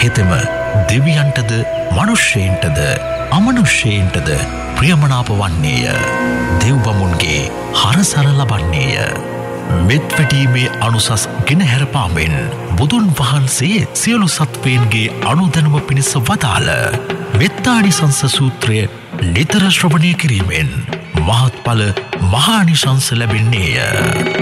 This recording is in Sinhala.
හෙතෙම දෙවියන්ටද මනුෂ්‍යයන්ටද අමනුෂ්‍යයන්ටද ප්‍රියමනාප වන්නේය. දෙව්බමුන්ගේ හරසර ලබන්නේය. මෙත් වැටීමේ අනුසස් ගෙනහැර පාමෙන් බුදුන් වහන්සේ සියලු සත්වයන්ගේ අනුදැනුම පිණිස වදාළ මෙත්තානිසංස සූත්‍රය නිතර ශ්‍රවණය කිරීමෙන් මහත්ඵල මහානිසංස ලැබෙන්නේය.